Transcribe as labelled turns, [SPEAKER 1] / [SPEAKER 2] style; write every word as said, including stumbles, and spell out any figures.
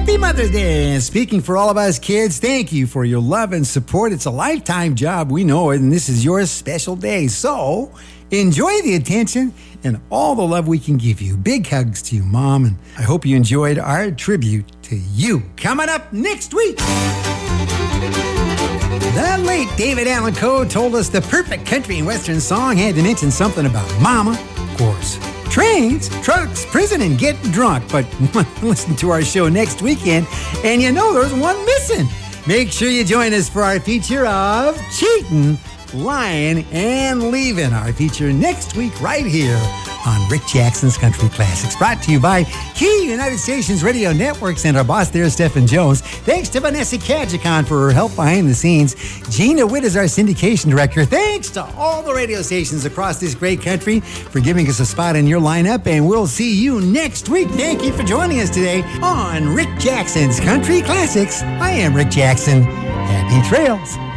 [SPEAKER 1] Happy Mother's Day. And speaking for all of us kids, thank you for your love and support. It's a lifetime job, we know it, and this is your special day. So enjoy the attention and all the love we can give you. Big hugs to you, Mom, and I hope you enjoyed our tribute to you. Coming up next week, the late David Allan Coe told us the perfect country and western song had to mention something about Mama, of course. Trains, trucks, prison, and getting drunk. But listen to our show next weekend, and you know there's one missing. Make sure you join us for our feature of Cheating, Lying, and Leaving. Our feature next week right here on Rick Jackson's Country Classics. Brought to you by Key United Stations Radio Networks and our boss there, Stephen Jones. Thanks to Vanessa Kajikon for her help behind the scenes. Gina Witt is our syndication director. Thanks to all the radio stations across this great country for giving us a spot in your lineup. And we'll see you next week. Thank you for joining us today on Rick Jackson's Country Classics. I am Rick Jackson. Happy trails.